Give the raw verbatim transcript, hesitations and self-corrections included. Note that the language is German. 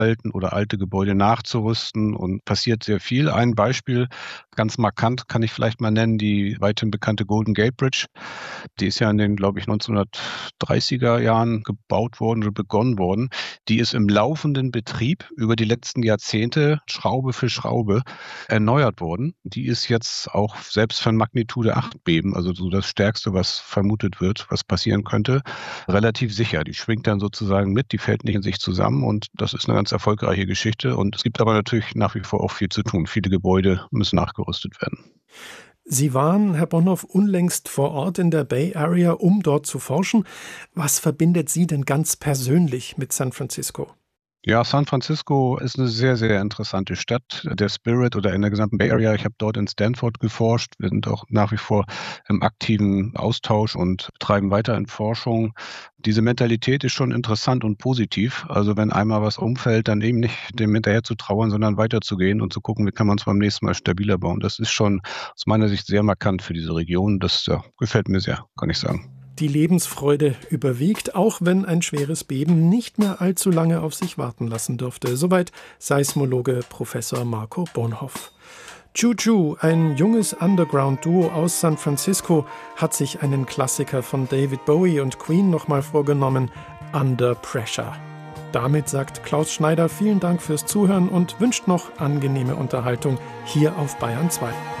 halten oder alte Gebäude nachzurüsten und passiert sehr viel. Ein Beispiel, ganz markant kann ich vielleicht mal nennen, die weithin bekannte Golden Gate Bridge. Die ist ja in den, glaube ich, neunzehnhundertdreißiger Jahren gebaut worden oder begonnen worden. Die ist im laufenden Betrieb über die letzten Jahrzehnte Schraube für Schraube erneuert worden. Die ist jetzt auch selbst von Magnitude acht Beben, also so das Stärkste, was vermutet wird, was passieren könnte, relativ sicher. Die schwingt dann sozusagen mit, die fällt nicht in sich zusammen und das ist eine ganz erfolgreiche Geschichte. Und es gibt aber natürlich nach wie vor auch viel zu tun. Viele Gebäude müssen nachgerüstet werden. Sie waren, Herr Bonhoff, unlängst vor Ort in der Bay Area, um dort zu forschen. Was verbindet Sie denn ganz persönlich mit San Francisco? Ja, San Francisco ist eine sehr, sehr interessante Stadt. Der Spirit oder in der gesamten Bay Area. Ich habe dort in Stanford geforscht. Wir sind auch nach wie vor im aktiven Austausch und treiben weiter in Forschung. Diese Mentalität ist schon interessant und positiv. Also wenn einmal was umfällt, dann eben nicht dem hinterher zu trauern, sondern weiterzugehen und zu gucken, wie kann man es beim nächsten Mal stabiler bauen. Das ist schon aus meiner Sicht sehr markant für diese Region. Das ja, gefällt mir sehr, kann ich sagen. Die Lebensfreude überwiegt, auch wenn ein schweres Beben nicht mehr allzu lange auf sich warten lassen dürfte. Soweit Seismologe Professor Marco Bonhoff. Choo Choo, ein junges Underground-Duo aus San Francisco, hat sich einen Klassiker von David Bowie und Queen nochmal vorgenommen, Under Pressure. Damit sagt Klaus Schneider vielen Dank fürs Zuhören und wünscht noch angenehme Unterhaltung hier auf Bayern zwei.